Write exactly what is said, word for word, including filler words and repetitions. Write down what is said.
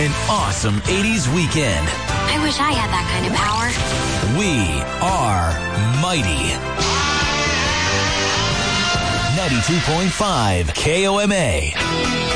an awesome eighties weekend. I wish I had that kind of power. We are mighty. ninety-two point five K O M A.